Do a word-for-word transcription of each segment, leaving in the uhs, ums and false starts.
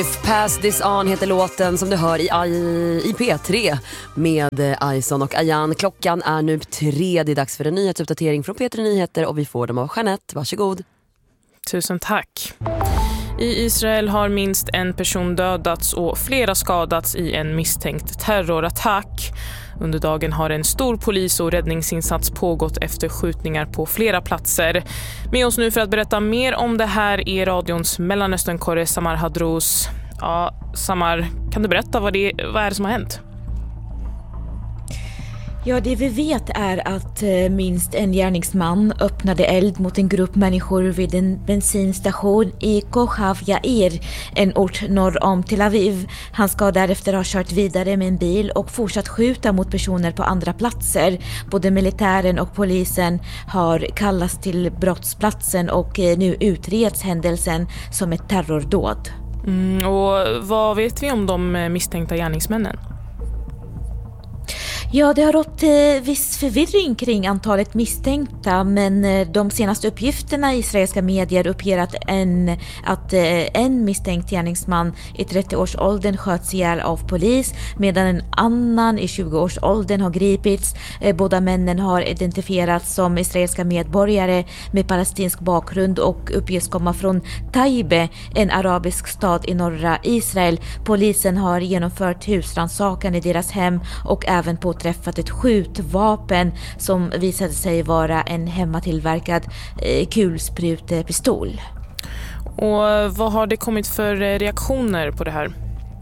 Pass This On heter låten som du hör i, i P tre med Ison och Ayan. Klockan är nu tre, det är dags för en nyhetsuppdatering från P tre Nyheter och vi får dem av Jeanette. Varsågod. Tusen tack. I Israel har minst en person dödats och flera skadats i en misstänkt terrorattack. Under dagen har en stor polis- och räddningsinsats pågått efter skjutningar på flera platser. Med oss nu för att berätta mer om det här är radions Mellanösternkorre Samar Hadrous. Ja, Samar, kan du berätta vad det, vad är det som har hänt? Ja, det vi vet är att minst en gärningsman öppnade eld mot en grupp människor vid en bensinstation i Kochav Yair, en ort norr om Tel Aviv. Han ska därefter ha kört vidare med en bil och fortsatt skjuta mot personer på andra platser. Både militären och polisen har kallats till brottsplatsen och nu utreds händelsen som ett terrordåd. Mm, och vad vet vi om de misstänkta gärningsmännen? Ja, det har rått eh, viss förvirring kring antalet misstänkta, men eh, de senaste uppgifterna i israeliska medier uppger att en, att, eh, en misstänkt gärningsman i trettio-årsåldern sköts ihjäl av polis, medan en annan i tjugo-årsåldern har gripits. Eh, båda männen har identifierats som israeliska medborgare med palestinsk bakgrund och uppges komma från Taibe, en arabisk stad i norra Israel. Polisen har genomfört husrannsakan i deras hem och även på träffat ett skjutvapen som visade sig vara en hemmatillverkad eh, kulsprutepistol. Och vad har det kommit för reaktioner på det här?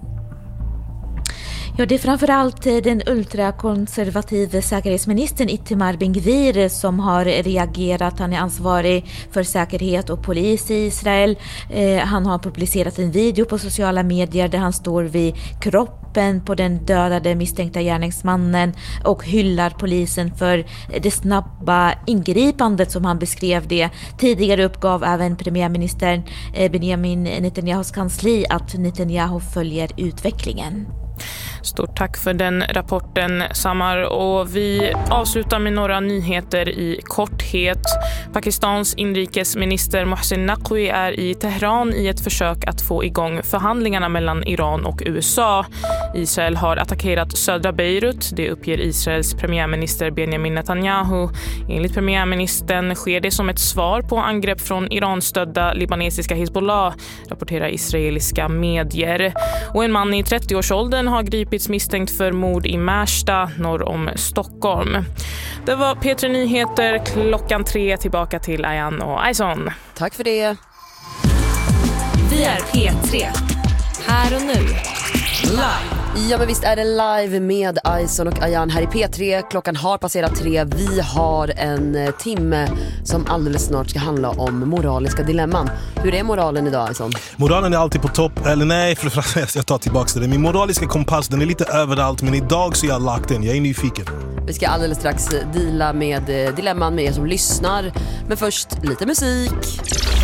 Ja, det är framförallt den ultrakonservativa säkerhetsministern Itamar Ben-Gvir som har reagerat. Han är ansvarig för säkerhet och polis i Israel. Eh, han har publicerat en video på sociala medier där han står vid kroppen på den dödade misstänkta gärningsmannen och hyllar polisen för det snabba ingripandet som han beskrev det. Tidigare uppgav även premiärministern eh, Benjamin Netanyahus kansli att Netanyahu följer utvecklingen. Stort tack för den rapporten, Samar. Och vi avslutar med några nyheter i korthet. Pakistans inrikesminister Mohsen Naqvi är i Teheran i ett försök att få igång förhandlingarna mellan Iran och U S A. Israel har attackerat södra Beirut, det uppger Israels premiärminister Benjamin Netanyahu. Enligt premiärministern sker det som ett svar på angrepp från Iran-stödda libanesiska Hezbollah, rapporterar israeliska medier. Och en man i trettio-årsåldern har gripits misstänkt för mord i Märsta norr om Stockholm. Det var P tre Nyheter klockan tre. Tillbaka till Ayan och Ison. Tack för det. Vi är P tre. Här och nu. Live. Ja, men visst är det live med Ison och Ayan här i P tre. Klockan har passerat tre. Vi har en timme som alldeles snart ska handla om moraliska dilemman. Hur är moralen idag, Ison? Moralen är alltid på topp. Eller nej, för jag tar tillbaka det. Min moraliska kompass, den är lite överallt. Men idag så är jag lagt in. Jag är nyfiken. Vi ska alldeles strax dela med dilemman med er som lyssnar. Men först lite musik.